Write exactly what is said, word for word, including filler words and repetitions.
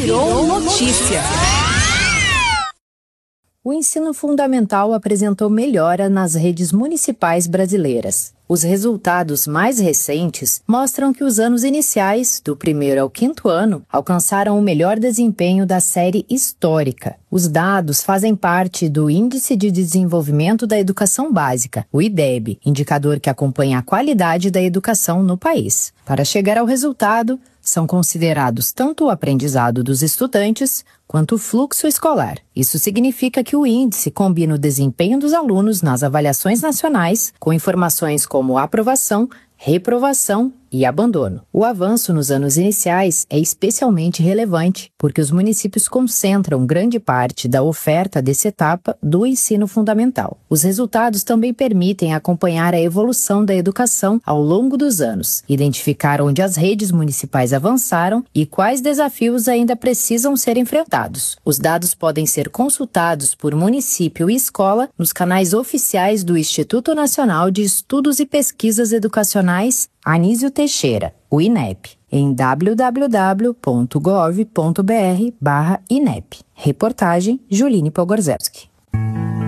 Virou notícia. O ensino fundamental apresentou melhora nas redes municipais brasileiras. Os resultados mais recentes mostram que os anos iniciais, do primeiro ao quinto ano, alcançaram o melhor desempenho da série histórica. Os dados fazem parte do Índice de Desenvolvimento da Educação Básica, o I D E B, indicador que acompanha a qualidade da educação no país. Para chegar ao resultado, são considerados tanto o aprendizado dos estudantes quanto o fluxo escolar. Isso significa que o índice combina o desempenho dos alunos nas avaliações nacionais com informações como aprovação, reprovação e abandono. O avanço nos anos iniciais é especialmente relevante porque os municípios concentram grande parte da oferta dessa etapa do ensino fundamental. Os resultados também permitem acompanhar a evolução da educação ao longo dos anos, identificar onde as redes municipais avançaram e quais desafios ainda precisam ser enfrentados. Os dados podem ser consultados por município e escola nos canais oficiais do Instituto Nacional de Estudos e Pesquisas Educacionais Anísio Teixeira, o INEP, em w w w ponto gov ponto b r barra I N E P. Reportagem Juline Pogorzelski.